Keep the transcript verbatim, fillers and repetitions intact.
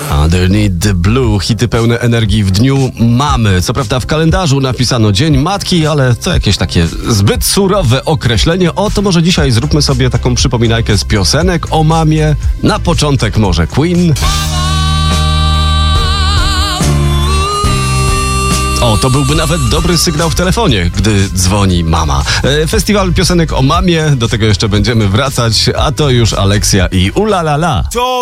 Underneath the Blue, hity pełne energii w dniu mamy. Co prawda w kalendarzu napisano Dzień Matki, ale to jakieś takie zbyt surowe określenie. O, to może dzisiaj zróbmy sobie taką przypominajkę z piosenek o mamie. Na początek może Queen. O, to byłby nawet dobry sygnał w telefonie, gdy dzwoni mama. E, festiwal piosenek o mamie, do tego jeszcze będziemy wracać, a to już Alexia i Ula La La.